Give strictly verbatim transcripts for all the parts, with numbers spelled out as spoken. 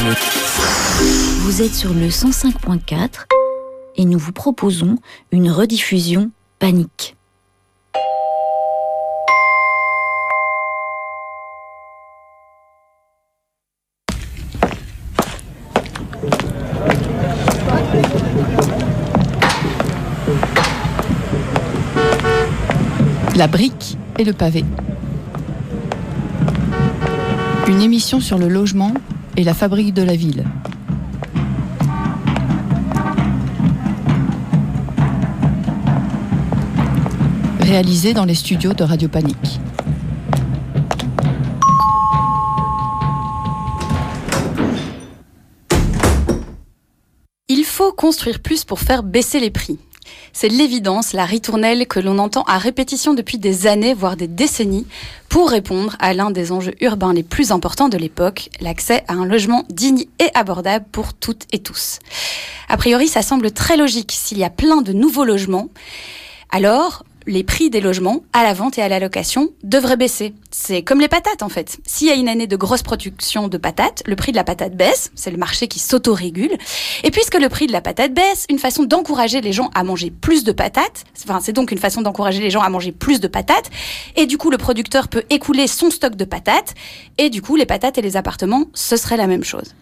le... Vous êtes sur le cent cinq point quatre et nous vous proposons une rediffusion Panique. La brique et le pavé. Une émission sur le logement et la fabrique de la ville. Réalisée dans les studios de Radio Panique. Il faut construire plus pour faire baisser les prix. C'est l'évidence, la ritournelle que l'on entend à répétition depuis des années, voire des décennies, pour répondre à l'un des enjeux urbains les plus importants de l'époque, l'accès à un logement digne et abordable pour toutes et tous. A priori, ça semble très logique. S'il y a plein de nouveaux logements, alors les prix des logements à la vente et à la location devraient baisser. C'est comme les patates en fait. S'il y a une année de grosse production de patates, le prix de la patate baisse, c'est le marché qui s'autorégule. Et puisque le prix de la patate baisse, une façon d'encourager les gens à manger plus de patates, enfin c'est donc une façon d'encourager les gens à manger plus de patates, et du coup le producteur peut écouler son stock de patates, et du coup les patates et les appartements, ce serait la même chose.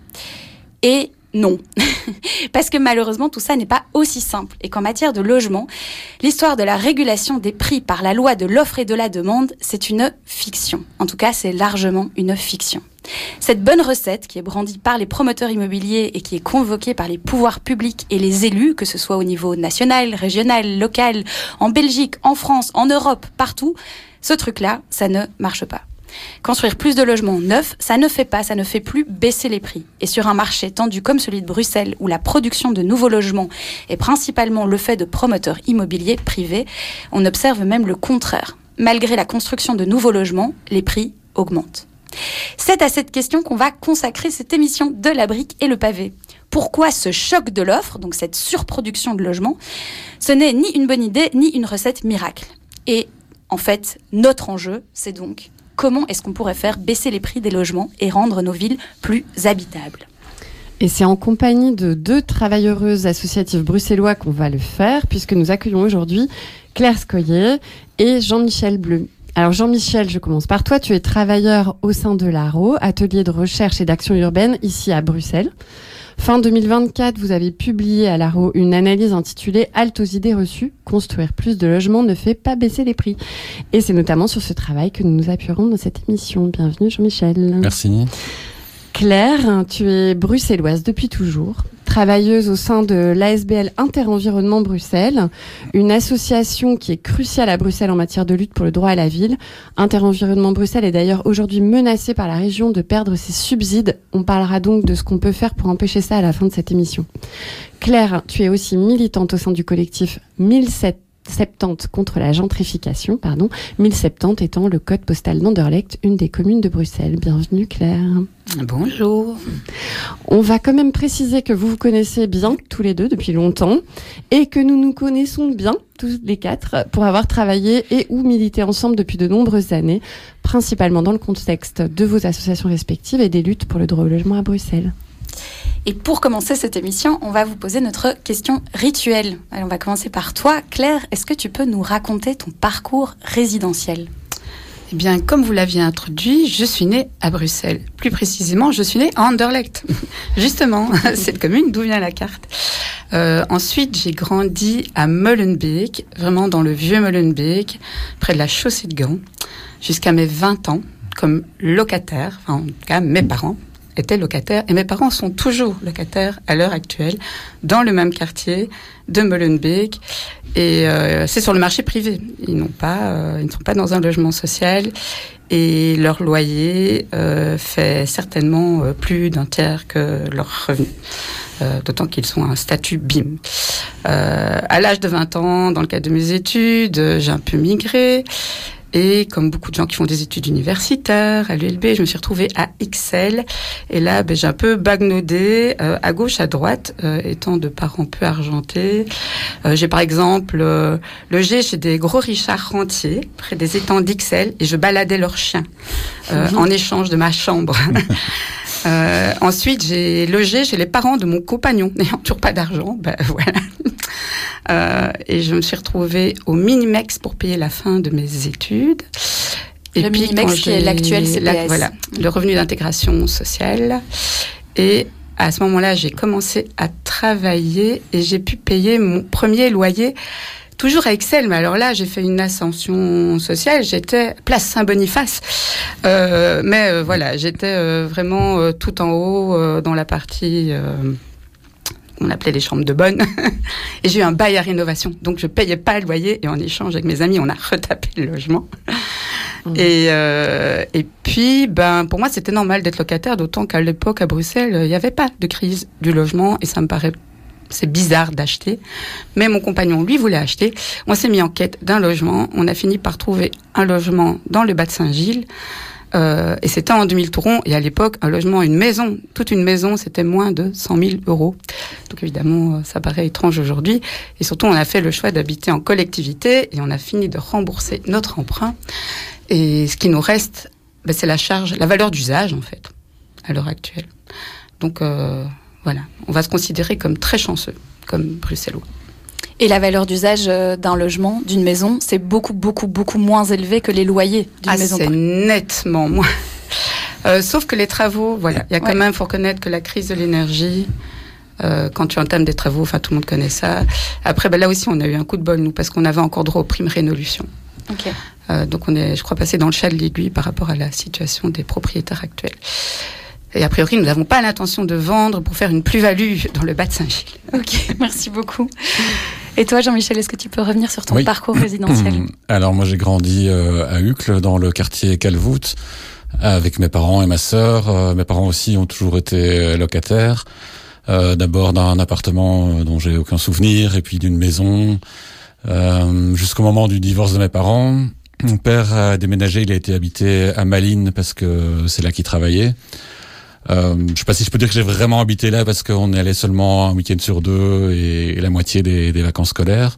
Et non, parce que malheureusement tout ça n'est pas aussi simple et qu'en matière de logement, l'histoire de la régulation des prix par la loi de l'offre et de la demande, c'est une fiction. En tout cas, c'est largement une fiction. Cette bonne recette qui est brandie par les promoteurs immobiliers et qui est convoquée par les pouvoirs publics et les élus, que ce soit au niveau national, régional, local, en Belgique, en France, en Europe, partout, ce truc-là, ça ne marche pas. Construire plus de logements neufs, ça ne fait pas, ça ne fait plus baisser les prix. Et sur un marché tendu comme celui de Bruxelles, où la production de nouveaux logements est principalement le fait de promoteurs immobiliers privés, on observe même le contraire. Malgré la construction de nouveaux logements, les prix augmentent. C'est à cette question qu'on va consacrer cette émission de la brique et le pavé. Pourquoi ce choc de l'offre, donc cette surproduction de logements, ce n'est ni une bonne idée, ni une recette miracle. Et en fait, notre enjeu, c'est donc comment est-ce qu'on pourrait faire baisser les prix des logements et rendre nos villes plus habitables. Et c'est en compagnie de deux travailleuses associatives bruxellois qu'on va le faire, puisque nous accueillons aujourd'hui Claire Scoyer et Jean-Michel Bleu. Alors Jean-Michel, je commence par toi. Tu es travailleur au sein de l'A R O, atelier de recherche et d'action urbaine, ici à Bruxelles. Fin deux mille vingt-quatre, vous avez publié à l'A R O une analyse intitulée « Halte aux idées reçues, construire plus de logements ne fait pas baisser les prix ». Et c'est notamment sur ce travail que nous nous appuierons dans cette émission. Bienvenue Jean-Michel. Merci. Claire, tu es bruxelloise depuis toujours, travailleuse au sein de l'A S B L Interenvironnement Bruxelles, une association qui est cruciale à Bruxelles en matière de lutte pour le droit à la ville. Interenvironnement Bruxelles est d'ailleurs aujourd'hui menacée par la région de perdre ses subsides. On parlera donc de ce qu'on peut faire pour empêcher ça à la fin de cette émission. Claire, tu es aussi militante au sein du collectif mille soixante-dix contre la gentrification, pardon, mille soixante-dix étant le code postal d'Anderlecht, une des communes de Bruxelles. Bienvenue Claire. Bonjour. On va quand même préciser que vous vous connaissez bien tous les deux depuis longtemps et que nous nous connaissons bien tous les quatre pour avoir travaillé et ou milité ensemble depuis de nombreuses années, principalement dans le contexte de vos associations respectives et des luttes pour le droit au logement à Bruxelles. Et pour commencer cette émission, on va vous poser notre question rituelle. Alors on va commencer par toi. Claire, est-ce que tu peux nous raconter ton parcours résidentiel ? Eh bien, comme vous l'aviez introduit, je suis née à Bruxelles. Plus précisément, je suis née à Anderlecht. Justement, cette commune d'où vient la carte. Euh, ensuite, j'ai grandi à Molenbeek, vraiment dans le vieux Molenbeek, près de la chaussée de Gand, jusqu'à mes vingt ans, comme locataire, enfin en tout cas mes parents étaient locataires, et mes parents sont toujours locataires à l'heure actuelle, dans le même quartier de Molenbeek, et euh, c'est sur le marché privé. Ils n'ont pas, euh, ils ne sont pas dans un logement social, et leur loyer euh, fait certainement euh, plus d'un tiers que leur revenu. Euh, d'autant qu'ils sont à un statut B I M. Euh, à l'âge de vingt ans, dans le cadre de mes études, j'ai un peu migré. Et comme beaucoup de gens qui font des études universitaires, à l'U L B, je me suis retrouvée à Ixelles. Et là, ben, j'ai un peu bagnaudé euh, à gauche, à droite, euh, étant de parents peu argentés. Euh, j'ai par exemple euh, logé chez des gros Richard rentiers, près des étangs d'Ixelles, et je baladais leurs chiens euh, mmh. en échange de ma chambre. Euh, ensuite, j'ai logé chez les parents de mon compagnon, n'ayant toujours pas d'argent. Ben voilà. Euh, et je me suis retrouvée au Minimex pour payer la fin de mes études. Et le puis, Minimex qui est l'actuel C P S. La, voilà, le revenu d'intégration sociale. Et à ce moment-là, j'ai commencé à travailler et j'ai pu payer mon premier loyer. Toujours à Ixelles, mais alors là, j'ai fait une ascension sociale. J'étais place Saint-Boniface, euh, mais euh, voilà, j'étais euh, vraiment euh, tout en haut euh, dans la partie euh, qu'on appelait les chambres de bonne. Et j'ai eu un bail à rénovation, donc je payais pas le loyer. Et en échange, avec mes amis, on a retapé le logement. Mmh. Et euh, et puis, ben pour moi, c'était normal d'être locataire, d'autant qu'à l'époque à Bruxelles, il n'y avait pas de crise du logement, et ça me paraît c'est bizarre d'acheter, mais mon compagnon, lui, voulait acheter. On s'est mis en quête d'un logement. On a fini par trouver un logement dans le bas de Saint-Gilles. Euh, et c'était en deux mille tourons. Et à l'époque, un logement, une maison, toute une maison, c'était moins de cent mille euros. Donc évidemment, ça paraît étrange aujourd'hui. Et surtout, on a fait le choix d'habiter en collectivité et on a fini de rembourser notre emprunt. Et ce qui nous reste, ben, c'est la charge, la valeur d'usage, en fait, à l'heure actuelle. Donc... Euh, Voilà, on va se considérer comme très chanceux, comme bruxellois. Et la valeur d'usage d'un logement, d'une maison, c'est beaucoup, beaucoup, beaucoup moins élevé que les loyers d'une ah, maison. C'est nettement moins. Euh, sauf que les travaux, voilà, il y a quand ouais. même, il faut reconnaître que la crise de l'énergie, euh, quand tu entames des travaux, enfin tout le monde connaît ça. Après, ben, là aussi, on a eu un coup de bol, nous, parce qu'on avait encore droit aux primes Rénolution. Okay. Euh, donc on est, je crois, passé dans le chat de l'aiguille par rapport à la situation des propriétaires actuels. Et a priori, nous n'avons pas l'intention de vendre pour faire une plus-value dans le bas de Saint-Gilles. Ok, merci beaucoup. Et toi, Jean-Michel, est-ce que tu peux revenir sur ton oui. parcours résidentiel ? Alors moi, j'ai grandi euh, à Uccle, dans le quartier Calvoute, avec mes parents et ma sœur. Euh, mes parents aussi ont toujours été locataires. Euh, d'abord d'un appartement dont j'ai aucun souvenir, et puis d'une maison, euh, jusqu'au moment du divorce de mes parents. Mon père a déménagé, il a été habité à Malines parce que c'est là qu'il travaillait. Euh, je sais pas si je peux dire que j'ai vraiment habité là parce qu'on est allé seulement un week-end sur deux et, et la moitié des, des vacances scolaires.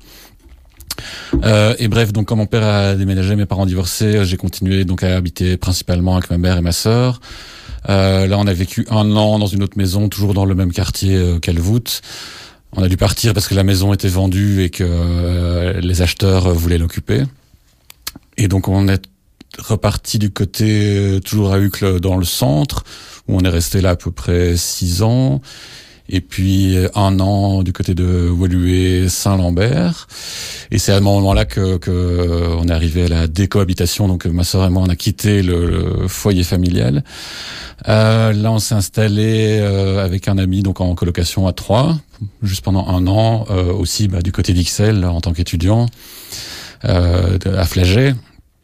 Euh, et bref, donc quand mon père a déménagé, mes parents divorcés, j'ai continué donc à habiter principalement avec ma mère et ma sœur. Euh, là, on a vécu un an dans une autre maison, toujours dans le même quartier euh, Calvoute. On a dû partir parce que la maison était vendue et que euh, les acheteurs euh, voulaient l'occuper. Et donc on est reparti du côté, euh, toujours à Uccle dans le centre, où on est resté là à peu près six ans. Et puis un an du côté de Woluwe Saint-Lambert. Et c'est à ce moment-là que, que on est arrivé à la décohabitation. Donc ma sœur et moi, on a quitté le, le foyer familial. Euh, là, on s'est installé euh, avec un ami, donc en colocation à Troyes, juste pendant un an, euh, aussi bah, du côté d'Ixelles en tant qu'étudiant, euh, à Flagey.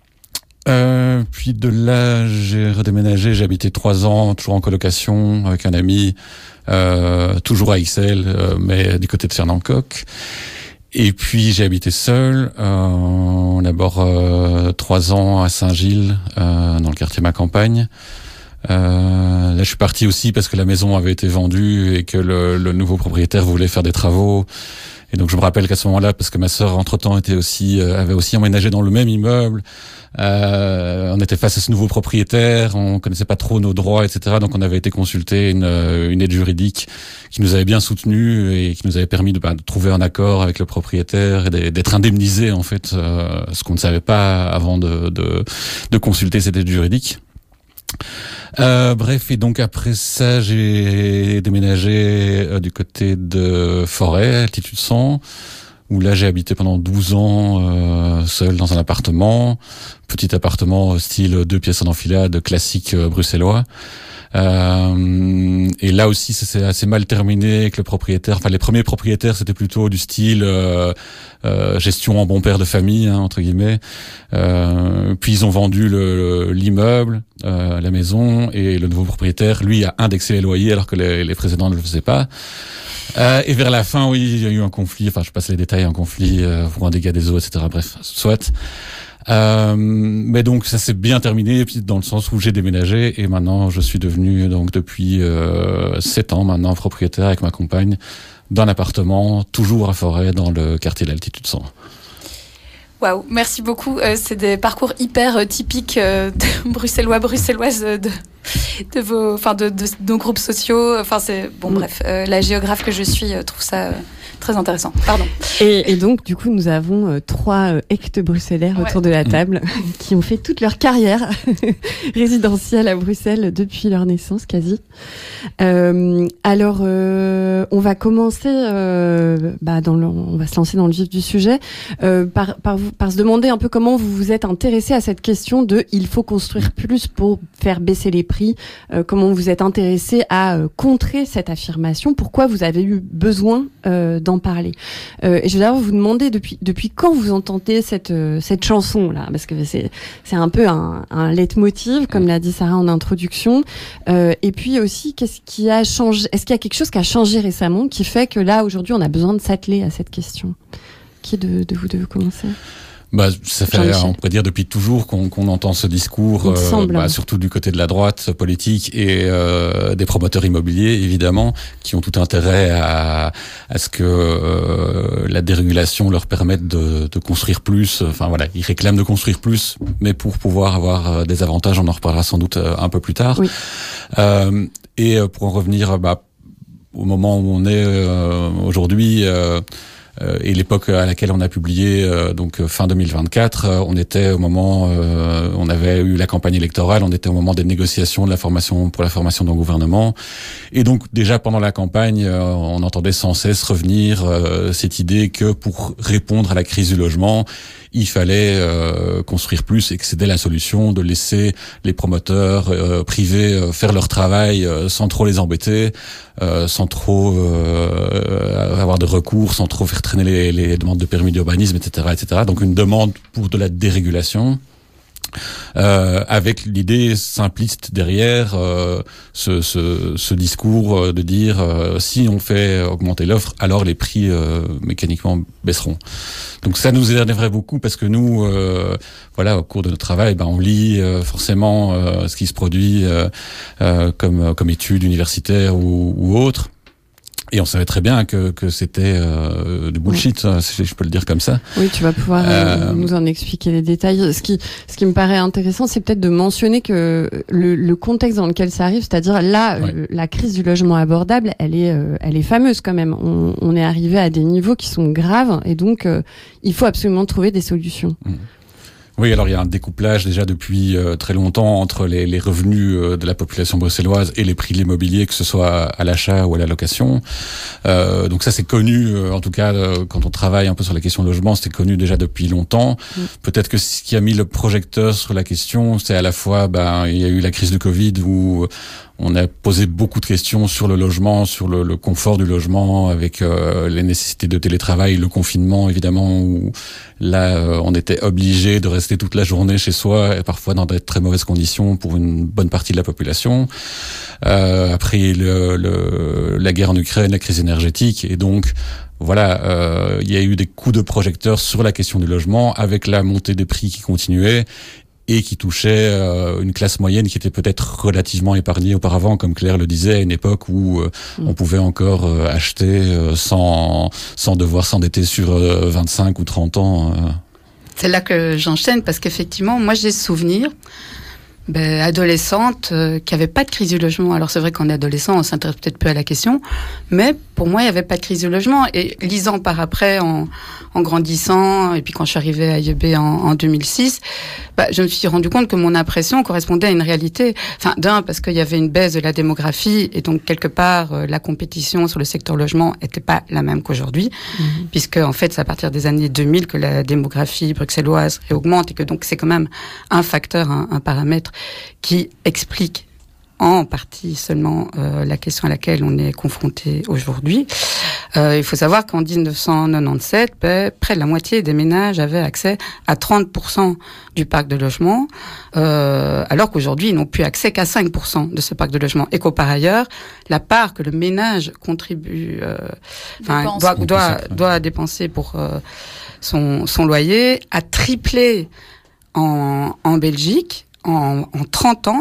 Euh, puis de là, j'ai redéménagé, j'ai habité trois ans, toujours en colocation avec un ami, euh, toujours à Ixelles, euh, mais du côté de Fernancoq. Et puis j'ai habité seul, euh, d'abord euh, trois ans à Saint-Gilles, euh, dans le quartier Ma Campagne. Euh, là, je suis parti aussi parce que la maison avait été vendue et que le, le nouveau propriétaire voulait faire des travaux. Et donc je me rappelle qu'à ce moment-là, parce que ma sœur entre-temps était aussi euh, avait aussi emménagé dans le même immeuble, euh, on était face à ce nouveau propriétaire, on connaissait pas trop nos droits, et cetera. Donc on avait été consulter une, une aide juridique qui nous avait bien soutenus et qui nous avait permis de, bah, de trouver un accord avec le propriétaire et d'être indemnisé en fait, euh, ce qu'on ne savait pas avant de, de, de consulter cette aide juridique. Euh, bref, et donc après ça, j'ai déménagé euh, du côté de Forêt, altitude cent, où là j'ai habité pendant douze ans euh, seul dans un appartement, petit appartement style deux pièces en enfilade, classique euh, bruxellois. Euh, et là aussi, ça s'est assez mal terminé avec le propriétaire. Enfin, les premiers propriétaires, c'était plutôt du style euh, euh, gestion en bon père de famille, hein, entre guillemets. Euh, puis ils ont vendu le, l'immeuble, euh, la maison, et le nouveau propriétaire, lui, a indexé les loyers alors que les, les précédents ne le faisaient pas. Euh, et vers la fin, oui, il y a eu un conflit. Enfin, je passe les détails, un conflit euh, pour un dégât des eaux, et cetera. Bref, soit. Euh, mais donc ça s'est bien terminé dans le sens où j'ai déménagé et maintenant je suis devenu donc depuis euh, sept ans maintenant propriétaire avec ma compagne d'un appartement toujours à Forêt dans le quartier de l'altitude cent. Waouh, merci beaucoup. Euh, c'est des parcours hyper euh, typiques euh, de bruxellois, bruxelloises euh, de, de vos, enfin de, de, de nos groupes sociaux. Enfin c'est bon, mmh. bref. Euh, la géographe que je suis euh, trouve ça euh, très intéressant. Pardon. Et, et donc du coup, nous avons euh, trois euh, hecto-bruxellaires ouais. autour de la table mmh. qui ont fait toute leur carrière résidentielle à Bruxelles depuis leur naissance quasi. Euh, alors, euh, on va commencer, euh, bah dans le, on va se lancer dans le vif du sujet euh, par par vous par se demander un peu comment vous vous êtes intéressé à cette question de il faut construire plus pour faire baisser les prix. Euh, comment vous êtes intéressé à euh, contrer cette affirmation? Pourquoi vous avez eu besoin euh, d'en parler? euh, Et je vais d'abord vous demander depuis depuis quand vous entendez cette euh, cette chanson là, parce que c'est c'est un peu un, un leitmotiv, comme l'a dit Sarah en introduction. Euh, et puis aussi, qu'est-ce qui a changé? Est-ce qu'il y a quelque chose qui a changé récemment qui fait que là aujourd'hui on a besoin de s'atteler à cette question? Qui de, de vous deux veut commencer? Bah, ça fait, on pourrait dire depuis toujours qu'on, qu'on entend ce discours, euh, bah, surtout du côté de la droite politique et euh, des promoteurs immobiliers, évidemment, qui ont tout intérêt à, à ce que euh, la dérégulation leur permette de, de construire plus. Enfin voilà, ils réclament de construire plus, mais pour pouvoir avoir des avantages, on en reparlera sans doute un peu plus tard. Oui. Euh, et pour en revenir, bah, au moment où on est euh, aujourd'hui. Euh, Euh, et l'époque à laquelle on a publié, euh, donc fin deux mille vingt-quatre, euh, on était au moment, euh, on avait eu la campagne électorale, on était au moment des négociations de la formation pour la formation d'un gouvernement, et donc déjà pendant la campagne, euh, on entendait sans cesse revenir euh, cette idée que pour répondre à la crise du logement, il fallait euh, construire plus et que c'était la solution de laisser les promoteurs euh, privés euh, faire leur travail euh, sans trop les embêter, euh, sans trop euh, avoir de recours, sans trop faire traîner les, les demandes de permis d'urbanisme, et cetera, et cetera. Donc une demande pour de la dérégulation. Euh, avec l'idée simpliste derrière euh, ce, ce, ce discours de dire euh, si on fait augmenter l'offre, alors les prix euh, mécaniquement baisseront. Donc ça nous énerverait beaucoup parce que nous, euh, voilà, au cours de notre travail, ben on lit euh, forcément euh, ce qui se produit euh, euh, comme comme études universitaires ou, ou autres. Et on savait très bien que que c'était euh, du bullshit, oui. si je peux le dire comme ça. Oui, tu vas pouvoir euh, nous en expliquer les détails. Ce qui ce qui me paraît intéressant, c'est peut-être de mentionner que le, le contexte dans lequel ça arrive, c'est-à-dire là, oui. euh, la crise du logement abordable, elle est euh, elle est fameuse quand même. On, on est arrivé à des niveaux qui sont graves, et donc euh, il faut absolument trouver des solutions. Mmh. Oui, alors il y a un découplage déjà depuis euh, très longtemps entre les, les revenus euh, de la population bruxelloise et les prix de l'immobilier, que ce soit à l'achat ou à la location. Euh, donc ça c'est connu, euh, en tout cas euh, quand on travaille un peu sur la question logement, c'était connu déjà depuis longtemps. Mmh. Peut-être que ce qui a mis le projecteur sur la question, c'est à la fois, ben il y a eu la crise du Covid où on a posé beaucoup de questions sur le logement, sur le, le confort du logement, avec euh, les nécessités de télétravail, le confinement évidemment, où là euh, on était obligé de rester toute la journée chez soi et parfois dans de très mauvaises conditions pour une bonne partie de la population. Euh, après le, le, la guerre en Ukraine, la crise énergétique, et donc voilà, euh, il y a eu des coups de projecteur sur la question du logement avec la montée des prix qui continuait et qui touchait euh, une classe moyenne qui était peut-être relativement épargnée auparavant, comme Claire le disait, à une époque où euh, mmh. on pouvait encore euh, acheter euh, sans sans devoir s'endetter sur euh, vingt-cinq ou trente ans. Euh. C'est là que j'enchaîne, parce qu'effectivement, moi j'ai souvenir ben, adolescente euh, qui avait pas de crise du logement. Alors c'est vrai qu'en adolescent, on s'intéresse peut-être peu à la question, mais pour moi, il y avait pas de crise du logement. Et lisant par après, en, en grandissant, et puis quand je suis arrivée à I E B en, en deux mille six, bah, je me suis rendu compte que mon impression correspondait à une réalité. Enfin, d'un, parce qu'il y avait une baisse de la démographie, et donc quelque part, euh, la compétition sur le secteur logement était pas la même qu'aujourd'hui, mmh. puisque en fait, c'est à partir des années deux mille que la démographie bruxelloise augmente, et que donc c'est quand même un facteur, un, un paramètre qui explique en partie seulement euh, la question à laquelle on est confronté aujourd'hui. Euh, il faut savoir qu'en dix-neuf cent quatre-vingt-dix-sept, ben, près de la moitié des ménages avaient accès à trente pour cent du parc de logement, euh, alors qu'aujourd'hui, ils n'ont plus accès qu'à cinq pour cent de ce parc de logement. Et qu'au par ailleurs, la part que le ménage contribue, euh, enfin, doit, doit, doit dépenser pour euh, son, son loyer a triplé en, en Belgique en, en trente ans,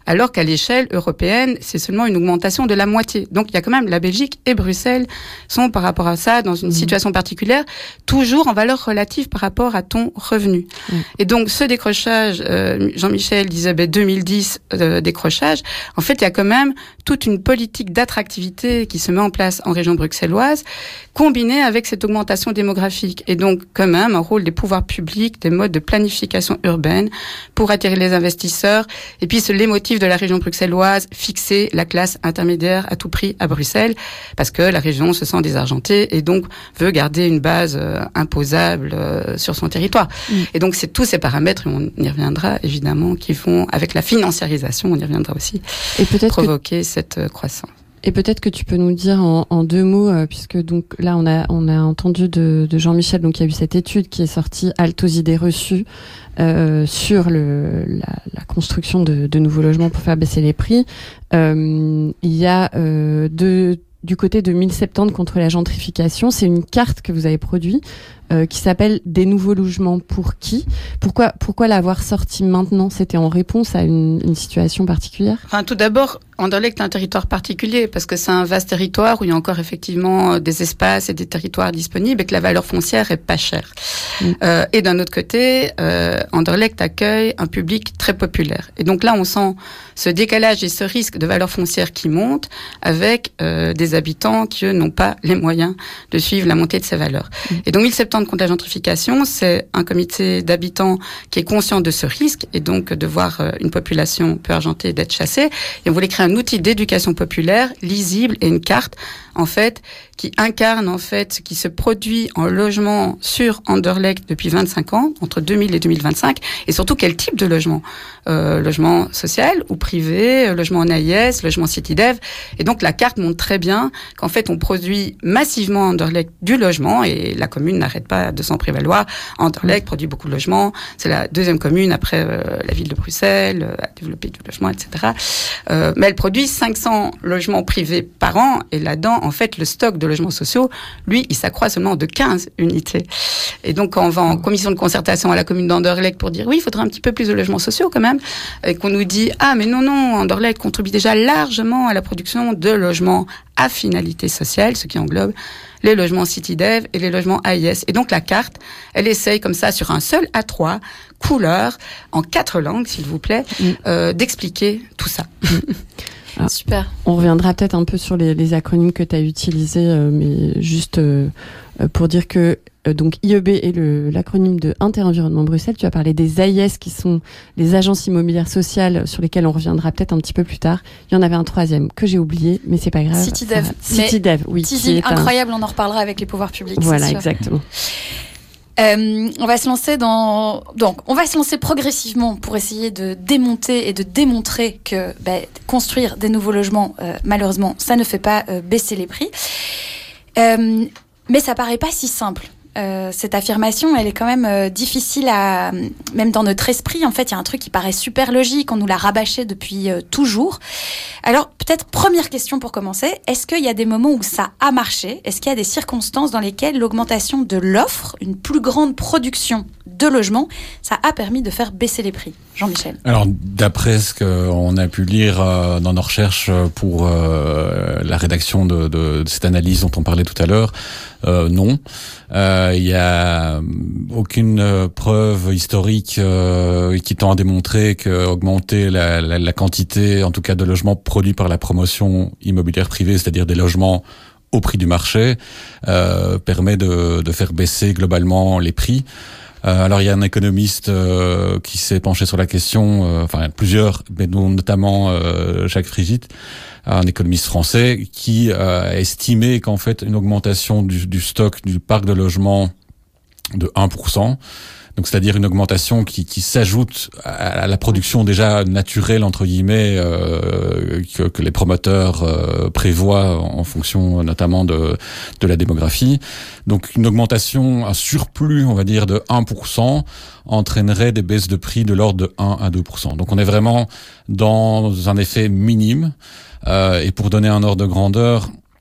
alors qu'à l'échelle européenne, c'est seulement une augmentation de la moitié. Donc il y a quand même la Belgique et Bruxelles sont par rapport à ça dans une mmh. situation particulière, toujours en valeur relative par rapport à ton revenu. Mmh. Et donc ce décrochage, euh, Jean-Michel disait ben, deux mille dix euh, décrochage, en fait il y a quand même toute une politique d'attractivité qui se met en place en région bruxelloise, combinée avec cette augmentation démographique. Et donc quand même un rôle des pouvoirs publics, des modes de planification urbaine pour attirer les investisseurs, et puis ce leitmotiv de la région bruxelloise, fixer la classe intermédiaire à tout prix à Bruxelles, parce que la région se sent désargentée et donc veut garder une base euh, imposable euh, sur son territoire. Mmh. Et donc c'est tous ces paramètres, et on y reviendra évidemment, qui vont, avec la financiarisation, on y reviendra aussi, et peut-être provoquer que... cette euh, croissance. Et peut-être que tu peux nous dire en, en deux mots, euh, puisque donc là on a on a entendu de, de Jean-Michel, donc il y a eu cette étude qui est sortie, Halte aux idées reçues, euh, sur le la, la construction de, de nouveaux logements pour faire baisser les prix. Euh, il y a euh, de du côté de mille septante contre la gentrification, c'est une carte que vous avez produite euh, qui s'appelle Des nouveaux logements pour qui ? Pourquoi pourquoi l'avoir sortie maintenant ? C'était en réponse à une, une situation particulière ? Enfin, tout d'abord, Anderlecht est un territoire particulier parce que c'est un vaste territoire où il y a encore effectivement des espaces et des territoires disponibles et que la valeur foncière est pas chère. Mmh. Euh, et d'un autre côté, euh, Anderlecht accueille un public très populaire. Et donc là, on sent ce décalage et ce risque de valeur foncière qui monte avec euh, des habitants qui, eux, n'ont pas les moyens de suivre la montée de ces valeurs. Mmh. Et donc, mille septante contre la gentrification, c'est un comité d'habitants qui est conscient de ce risque et donc de voir euh, une population peu argentée d'être chassée. Et on voulait créer un outil d'éducation populaire lisible et une carte en fait qui incarne en fait ce qui se produit en logement sur Anderlecht depuis vingt-cinq ans, entre deux mille et deux mille vingt-cinq, et surtout quel type de logement, euh, logement social ou privé, logement en A I S, logement CityDev. Et donc la carte montre très bien qu'en fait on produit massivement à Anderlecht du logement et la commune n'arrête pas de s'en prévaloir. Anderlecht produit beaucoup de logements, c'est la deuxième commune après euh, la ville de Bruxelles, euh, à développer du logement, et cetera. Euh, mais elle produit cinq cents logements privés par an et là-dedans, en fait, le stock de logements sociaux, lui, il s'accroît seulement de quinze unités. Et donc, quand on va en commission de concertation à la commune d'Anderlecht pour dire oui, il faudrait un petit peu plus de logements sociaux quand même, et qu'on nous dit ah mais non non, Anderlecht contribue déjà largement à la production de logements à finalité sociale, ce qui englobe les logements CityDev et les logements A I S. Et donc la carte, elle essaye comme ça sur un seul A trois couleur en quatre langues, s'il vous plaît, mmh. euh, d'expliquer tout ça. Mmh. Ah, super. On reviendra peut-être un peu sur les, les acronymes que tu as utilisés, euh, mais juste euh, pour dire que euh, donc I E B est le, l'acronyme de Inter-Environnement Bruxelles. Tu as parlé des A I S qui sont les agences immobilières sociales sur lesquelles on reviendra peut-être un petit peu plus tard. Il y en avait un troisième que j'ai oublié, mais c'est pas grave. CityDev. CityDev, oui. Teasing incroyable, un... on en reparlera avec les pouvoirs publics. Voilà, exactement. Euh, on va se lancer dans donc on va se lancer progressivement pour essayer de démonter et de démontrer que bah, construire des nouveaux logements euh, malheureusement ça ne fait pas euh, baisser les prix, euh, mais ça paraît pas si simple. Euh, cette affirmation, elle est quand même euh, difficile à... Même dans notre esprit, en fait, il y a un truc qui paraît super logique, on nous l'a rabâché depuis euh, toujours. Alors, peut-être, première question pour commencer, est-ce qu'il y a des moments où ça a marché ? Est-ce qu'il y a des circonstances dans lesquelles l'augmentation de l'offre, une plus grande production de logements, ça a permis de faire baisser les prix ? Jean-Michel. Alors, d'après ce qu'on a pu lire euh, dans nos recherches pour euh, la rédaction de, de, de cette analyse dont on parlait tout à l'heure, euh, non. Il euh, y a aucune preuve historique euh, qui tend à démontrer que augmenter la, la, la quantité, en tout cas de logements produits par la promotion immobilière privée, c'est-à-dire des logements au prix du marché, euh, permet de, de faire baisser globalement les prix. Euh, alors il y a un économiste euh, qui s'est penché sur la question, euh, enfin plusieurs, mais dont notamment euh, Jacques Frigit, un économiste français, qui euh, a estimé qu'en fait une augmentation du, du stock du parc de logements de un pour cent, donc c'est-à-dire une augmentation qui, qui s'ajoute à la production déjà naturelle entre guillemets euh, que, que les promoteurs euh, prévoient en fonction notamment de, de la démographie. Donc une augmentation, un surplus, on va dire, de un pour cent entraînerait des baisses de prix de l'ordre de un à deux pour cent. Donc on est vraiment dans un effet minime. Euh, et pour donner un ordre de grandeur,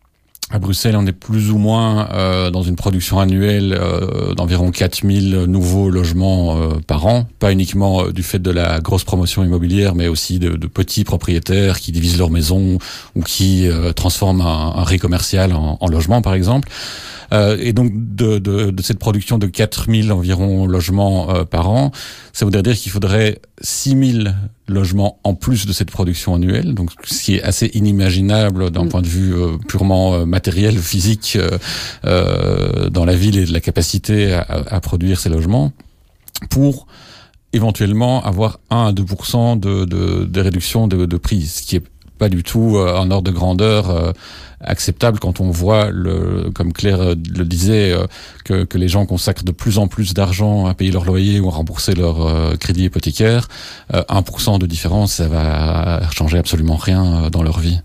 À Bruxelles, on est plus ou moins euh, dans une production annuelle euh, d'environ quatre mille nouveaux logements euh, par an, pas uniquement euh, du fait de la grosse promotion immobilière, mais aussi de, de petits propriétaires qui divisent leur maison ou qui euh, transforment un, un ré commercial en, en logement, par exemple. Euh, et donc de, de, de cette production de quatre mille environ logements euh, par an, ça voudrait dire qu'il faudrait six mille logements en plus de cette production annuelle, donc ce qui est assez inimaginable d'un mmh. point de vue euh, purement euh, matériel, physique, euh, euh, dans la ville et de la capacité à, à produire ces logements, pour éventuellement avoir un à deux pour cent de, de, de réduction de, de prix, ce qui est pas du tout euh, en ordre de grandeur euh, acceptable quand on voit, le, comme Claire euh, le disait, euh, que, que les gens consacrent de plus en plus d'argent à payer leur loyer ou à rembourser leur euh, crédit hypothécaire. Euh, un pour cent de différence, ça va changer absolument rien euh, dans leur vie.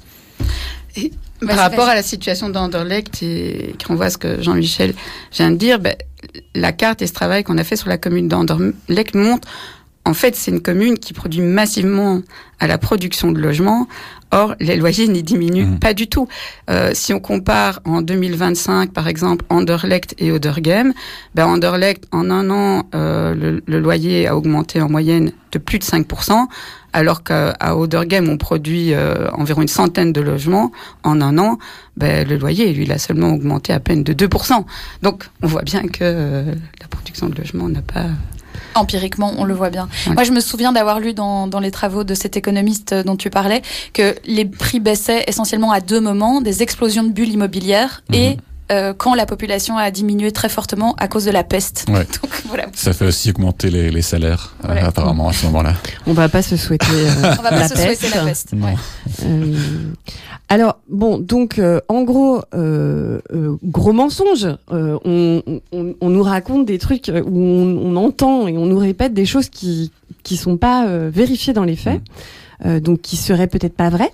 Et par rapport à la situation d'Anderlecht, et quand on voit ce que Jean-Michel vient de dire, ben, la carte et ce travail qu'on a fait sur la commune d'Anderlecht montre, en fait, c'est une commune qui produit massivement à la production de logements. Or, les loyers n'y diminuent mmh. pas du tout. Euh, si on compare en deux mille vingt-cinq, par exemple, Anderlecht et Oderghem, ben Anderlecht, en un an, euh, le, le loyer a augmenté en moyenne de plus de cinq pour cent, alors qu'à Oderghem, on produit euh, environ une centaine de logements en un an. Ben, le loyer, lui, il a seulement augmenté à peine de deux pour cent. Donc, on voit bien que euh, la production de logements n'a pas... Empiriquement, on le voit bien. Ouais. Moi, je me souviens d'avoir lu dans, dans les travaux de cet économiste dont tu parlais que les prix baissaient essentiellement à deux moments, des explosions de bulles immobilières mmh. et euh, quand la population a diminué très fortement à cause de la peste. Ouais. Donc, voilà. Ça fait aussi augmenter les, les salaires, voilà. euh, apparemment, à ce moment-là. On va pas se souhaiter euh, On va pas la se peste. souhaiter la peste. Non. Ouais. Euh, alors, bon, donc, euh, en gros, euh, euh, gros mensonge. Euh, on, on, on nous raconte des trucs où on, on entend et on nous répète des choses qui qui sont pas euh, vérifiées dans les faits, mmh. euh, donc qui seraient peut-être pas vraies.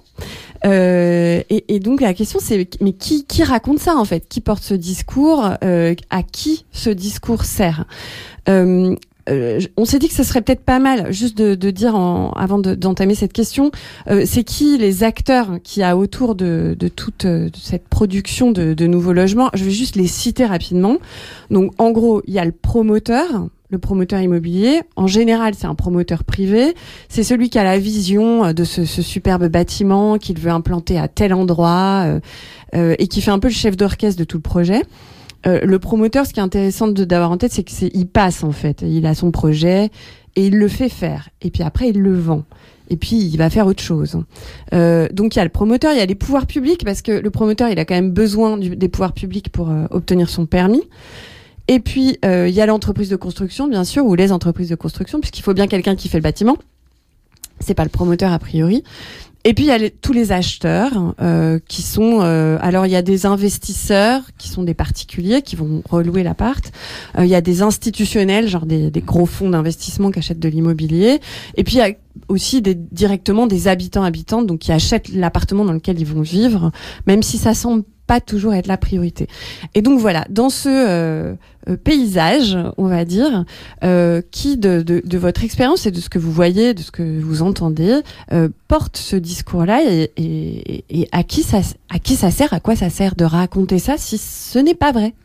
Euh, et, et donc la question c'est mais qui qui raconte ça en fait, qui porte ce discours, euh, à qui ce discours sert. Euh, euh, on s'est dit que ce serait peut-être pas mal juste de, de dire en, avant de, d'entamer cette question, euh, c'est qui les acteurs qui a autour de, de toute de cette production de, de nouveaux logements. Je vais juste les citer rapidement. Donc en gros il y a le promoteur. Le promoteur immobilier, en général, c'est un promoteur privé. C'est celui qui a la vision de ce, ce superbe bâtiment qu'il veut implanter à tel endroit euh, euh, et qui fait un peu le chef d'orchestre de tout le projet. Euh, le promoteur, ce qui est intéressant de, d'avoir en tête, c'est qu'il passe en fait. Il a son projet et il le fait faire. Et puis après, il le vend. Et puis, il va faire autre chose. Euh, donc, il y a le promoteur, il y a les pouvoirs publics, parce que le promoteur, il a quand même besoin du, des pouvoirs publics pour euh, obtenir son permis. Et puis, il euh, y a l'entreprise de construction, bien sûr, ou les entreprises de construction, puisqu'il faut bien quelqu'un qui fait le bâtiment. C'est pas le promoteur, a priori. Et puis, il y a les, tous les acheteurs, euh, qui sont... Euh, alors, il y a des investisseurs, qui sont des particuliers, qui vont relouer l'appart. Il euh, y a des institutionnels, genre des, des gros fonds d'investissement qui achètent de l'immobilier. Et puis, il y a aussi des, directement des habitants-habitantes, donc qui achètent l'appartement dans lequel ils vont vivre, même si ça semble pas toujours être la priorité. Et donc voilà, dans ce euh, euh, paysage, on va dire, euh, qui de, de, de votre expérience et de ce que vous voyez, de ce que vous entendez, euh, porte ce discours-là et, et, et à qui ça, à qui ça sert, à quoi ça sert de raconter ça si ce n'est pas vrai?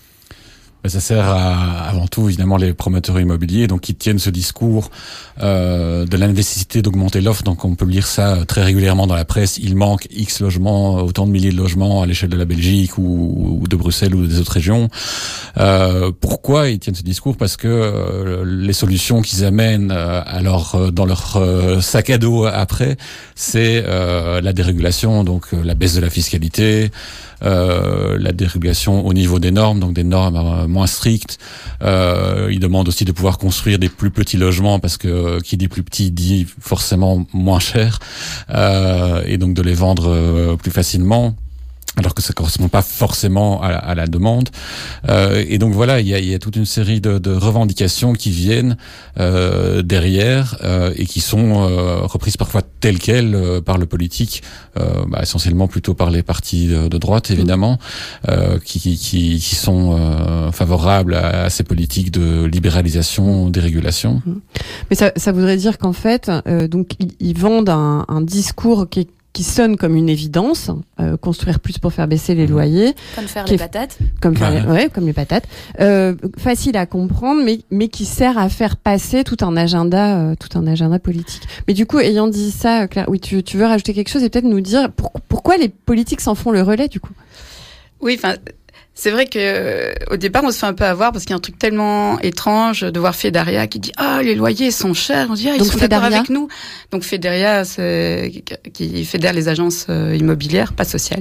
Ça sert à, avant tout, évidemment, les promoteurs immobiliers, donc qui tiennent ce discours euh, de la nécessité d'augmenter l'offre. Donc, on peut lire ça très régulièrement dans la presse. Il manque X logements, autant de milliers de logements à l'échelle de la Belgique ou, ou de Bruxelles ou des autres régions. Euh, pourquoi ils tiennent ce discours? Parce que euh, les solutions qu'ils amènent, euh, alors dans leur euh, sac à dos après, c'est euh, la dérégulation, donc euh, la baisse de la fiscalité. Euh, la dérégulation au niveau des normes, donc des normes euh, moins strictes. Euh, ils demandent aussi de pouvoir construire des plus petits logements parce que euh, qui dit plus petit dit forcément moins cher, euh, et donc de les vendre euh, plus facilement, alors que ça correspond pas forcément à la, à la demande. Euh, et donc voilà, il y a, il y a toute une série de, de revendications qui viennent euh, derrière euh, et qui sont euh, reprises parfois telles quelles euh, par le politique, euh, bah, essentiellement plutôt par les partis de, de droite évidemment, euh, qui, qui, qui sont euh, favorables à, à ces politiques de libéralisation, dérégulation. Mais ça, ça voudrait dire qu'en fait, euh, donc ils, ils vendent un, un discours qui est qui sonne comme une évidence, euh, construire plus pour faire baisser les loyers. Comme faire les patates. Comme, faire Ouais. les, ouais, comme les patates. Euh, facile à comprendre, mais, mais qui sert à faire passer tout un agenda, euh, tout un agenda politique. Mais du coup, ayant dit ça, Claire, oui, tu, tu veux rajouter quelque chose et peut-être nous dire pour, pourquoi les politiques s'en font le relais, du coup? Oui, enfin, c'est vrai que euh, au départ, on se fait un peu avoir parce qu'il y a un truc tellement étrange de voir Fedaria qui dit ah les loyers sont chers. On dit ah ils Donc, sont Fedaria. d'accord avec nous. Donc Fedaria, c'est qui fédère les agences euh, immobilières, pas sociales,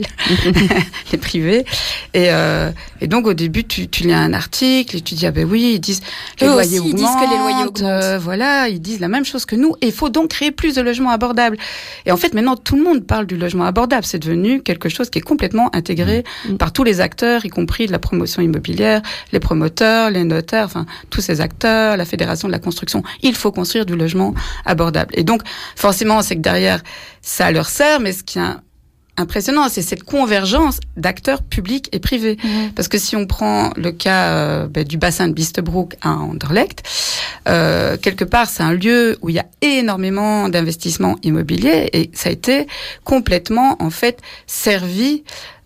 les privées. Et, euh, et donc au début, tu, tu lis un article et tu dis ah ben oui, ils disent les Eux loyers aussi, ils augmentent. disent que les loyers augmentent. euh, voilà, ils disent la même chose que nous. Et il faut donc créer plus de logements abordables. Et en fait, maintenant tout le monde parle du logement abordable. C'est devenu quelque chose qui est complètement intégré Mmh. par tous les acteurs, y compris de la promotion immobilière, les promoteurs, les notaires, enfin tous ces acteurs, la fédération de la construction. Il faut construire du logement abordable. Et donc forcément, c'est que derrière, ça leur sert, mais ce qui est impressionnant, c'est cette convergence d'acteurs publics et privés. Mmh. Parce que si on prend le cas euh, ben, du bassin de Beestebroek à Anderlecht, euh, quelque part, c'est un lieu où il y a énormément d'investissements immobiliers et ça a été complètement, en fait, servi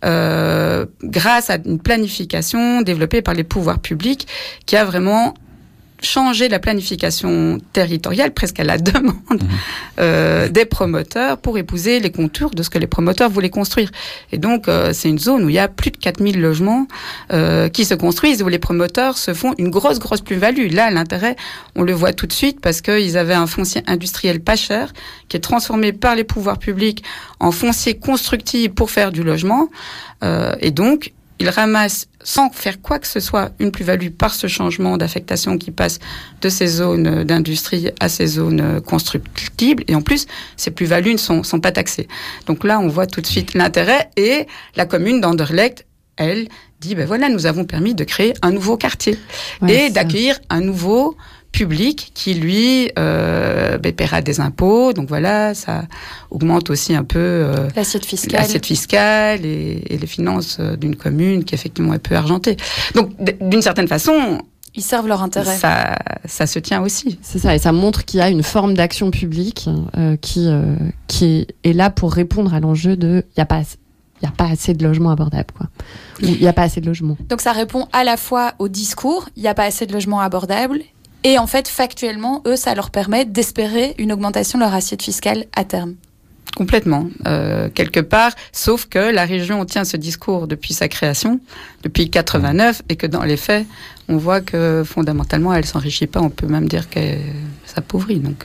Euh, grâce à une planification développée par les pouvoirs publics qui a vraiment changé la planification territoriale presque à la demande mmh. euh, des promoteurs pour épouser les contours de ce que les promoteurs voulaient construire. Et donc, euh, c'est une zone où il y a plus de quatre mille logements euh, qui se construisent, où les promoteurs se font une grosse, grosse plus-value. Là, l'intérêt, on le voit tout de suite parce qu'ils avaient un foncier industriel pas cher qui est transformé par les pouvoirs publics en foncier constructible pour faire du logement. Euh, et donc, ils ramassent, sans faire quoi que ce soit, une plus-value par ce changement d'affectation qui passe de ces zones d'industrie à ces zones constructibles. Et en plus, ces plus-values ne sont, sont pas taxées. Donc là, on voit tout de suite l'intérêt. Et la commune d'Anderlecht, elle, dit, ben voilà, nous avons permis de créer un nouveau quartier Ouais, et ça. d'accueillir un nouveau public qui, lui, euh, ben, paiera des impôts. Donc voilà, ça augmente aussi un peu euh, L'assiette fiscale. l'assiette fiscale et, et les finances d'une commune qui, effectivement, est peu argentée. Donc, d- d'une certaine façon, Ils servent leur intérêt. ça, ça se tient aussi. C'est ça, et ça montre qu'il y a une forme d'action publique euh, qui, euh, qui est là pour répondre à l'enjeu de il n'y a pas il n'y a pas assez de logements abordables, quoi. Il n'y a pas assez de logements. Donc ça répond à la fois au discours, il n'y a pas assez de logements abordables, et en fait, factuellement, eux, ça leur permet d'espérer une augmentation de leur assiette fiscale à terme. Complètement, euh, quelque part, sauf que la région tient ce discours depuis sa création, depuis quatre-vingt-neuf, et que dans les faits, on voit que fondamentalement, elle s'enrichit pas, on peut même dire qu'elle s'appauvrit. Donc,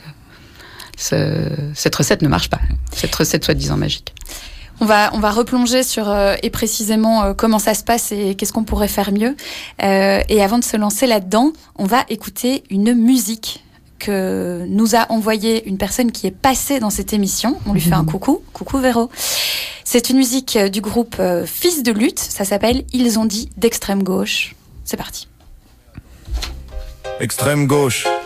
ce, cette recette ne marche pas, cette recette soi-disant magique. On va, on va replonger sur euh, et précisément euh, comment ça se passe et qu'est-ce qu'on pourrait faire mieux. Euh, et avant de se lancer là-dedans, on va écouter une musique que nous a envoyée une personne qui est passée dans cette émission. On lui fait un coucou. Coucou Véro. C'est une musique du groupe euh, Fils de lutte. Ça s'appelle Ils ont dit d'extrême gauche. C'est parti. Extrême gauche,